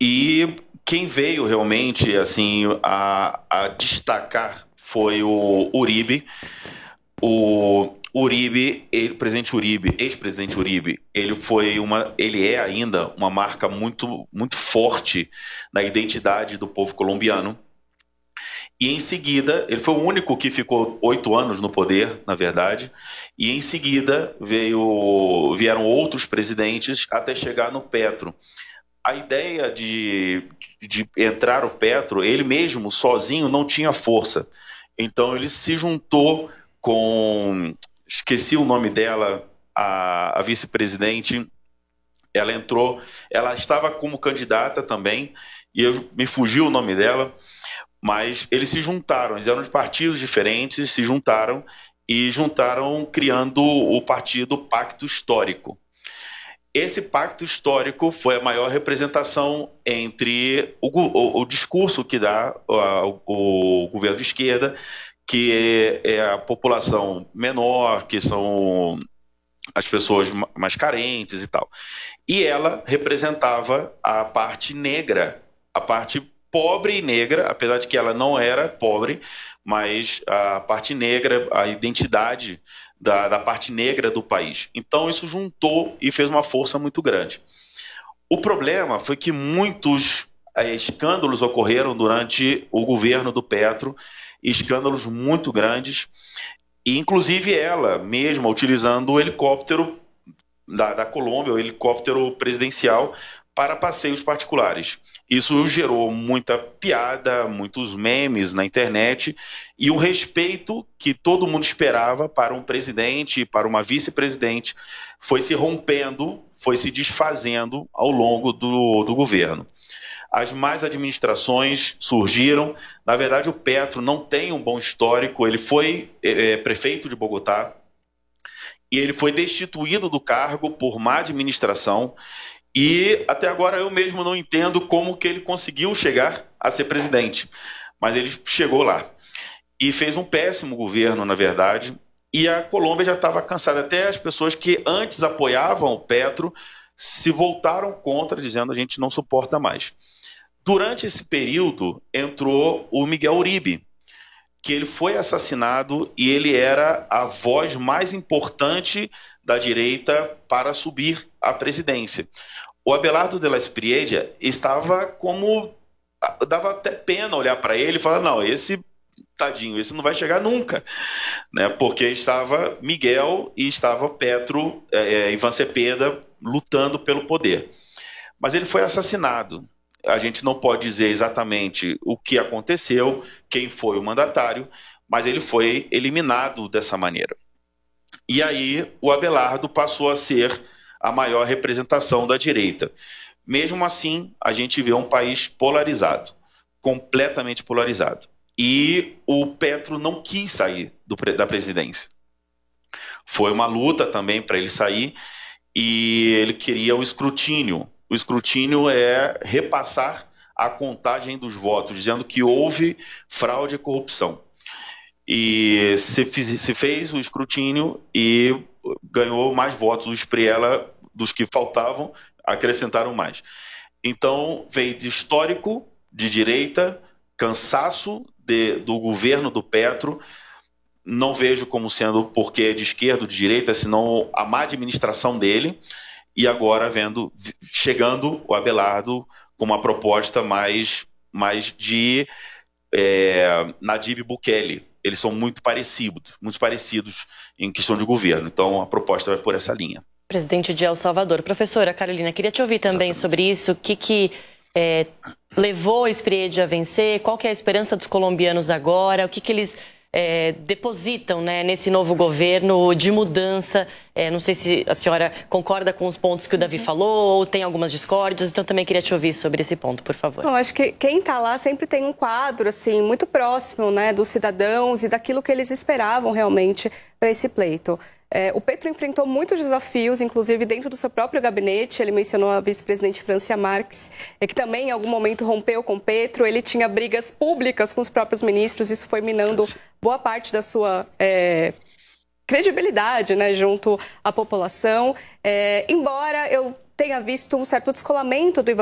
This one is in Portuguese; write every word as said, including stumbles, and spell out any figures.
E quem veio realmente assim a, a destacar foi o Uribe. O Uribe, ele, o presidente Uribe, ex-presidente Uribe, ele foi uma, ele é ainda uma marca muito, muito forte na identidade do povo colombiano. E em seguida, ele foi o único que ficou oito anos no poder, na verdade. E em seguida veio, vieram outros presidentes até chegar no Petro. A ideia de, de entrar o Petro, ele mesmo, sozinho, não tinha força. Então ele se juntou com, esqueci o nome dela, a, a vice-presidente, ela entrou, ela estava como candidata também, e eu, me fugiu o nome dela, mas eles se juntaram, eles eram de partidos diferentes, se juntaram, e juntaram criando o partido Pacto Histórico. Esse pacto histórico foi a maior representação entre o, o, o discurso que dá o, o governo de esquerda, que é, é a população menor, que são as pessoas mais carentes e tal. E ela representava a parte negra, a parte pobre e negra, apesar de que ela não era pobre, mas a parte negra, a identidade da, da parte negra do país. Então isso juntou e fez uma força muito grande. O problema foi que muitos é, escândalos ocorreram durante o governo do Petro, escândalos muito grandes, e inclusive ela mesma utilizando o helicóptero da, da Colômbia, o helicóptero presidencial, para passeios particulares. Isso gerou muita piada, muitos memes na internet, e o respeito que todo mundo esperava para um presidente e para uma vice-presidente foi se rompendo, foi se desfazendo ao longo do, do governo. As más administrações surgiram. Na verdade, o Petro não tem um bom histórico. Ele foi é, prefeito de Bogotá e ele foi destituído do cargo por má administração. E até agora eu mesmo não entendo como que ele conseguiu chegar a ser presidente. Mas ele chegou lá e fez um péssimo governo, na verdade. E a Colômbia já estava cansada. Até as pessoas que antes apoiavam o Petro se voltaram contra, dizendo a gente não suporta mais. Durante esse período, entrou o Miguel Uribe, que ele foi assassinado e ele era a voz mais importante da direita para subir à presidência. O Abelardo de la Espriella estava como... dava até pena olhar para ele e falar, não, esse tadinho, esse não vai chegar nunca, né? Porque estava Miguel e estava Petro, é, Ivan Cepeda lutando pelo poder. Mas ele foi assassinado. A gente não pode dizer exatamente o que aconteceu, quem foi o mandatário, mas ele foi eliminado dessa maneira. E aí o Abelardo passou a ser a maior representação da direita. Mesmo assim, a gente vê um país polarizado, completamente polarizado. E o Petro não quis sair do, da presidência. Foi uma luta também para ele sair e ele queria o escrutínio. O escrutínio é repassar a contagem dos votos, dizendo que houve fraude e corrupção. E se, fiz, se fez o escrutínio e ganhou mais votos. O Espriella, dos que faltavam, acrescentaram mais. Então, veio de histórico, de direita, cansaço de, do governo do Petro. Não vejo como sendo porque é de esquerda ou de direita, senão a má administração dele. E agora vendo, chegando o Abelardo com uma proposta mais, mais de é, Nayib Bukele. Eles são muito parecidos, muito parecidos em questão de governo. Então a proposta vai por essa linha. Presidente de El Salvador. Professora Carolina, queria te ouvir também Exatamente. sobre isso. O que, que é, levou a Espriella a vencer? Qual que é a esperança dos colombianos agora? O que, que eles... É, depositam, né, nesse novo governo de mudança? É, não sei se a senhora concorda com os pontos que o Davi falou ou tem algumas discórdias, então também queria te ouvir sobre esse ponto, por favor. Eu acho que quem está lá sempre tem um quadro assim, muito próximo, né, dos cidadãos e daquilo que eles esperavam realmente para esse pleito. É, o Petro enfrentou muitos desafios, inclusive dentro do seu próprio gabinete. Ele mencionou a vice-presidente Francia Marques, é, que também em algum momento rompeu com o Petro. Ele tinha brigas públicas com os próprios ministros, isso foi minando boa parte da sua é, credibilidade, né, junto à população. É, embora eu tenha visto um certo descolamento do